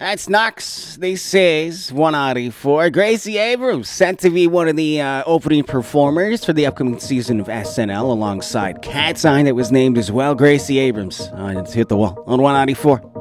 That's Knox. This is 194. Gracie Abrams, set to be one of the opening performers for the upcoming season of SNL alongside Cat's Eye that was named as well. Gracie Abrams. Let's hit the wall on 194.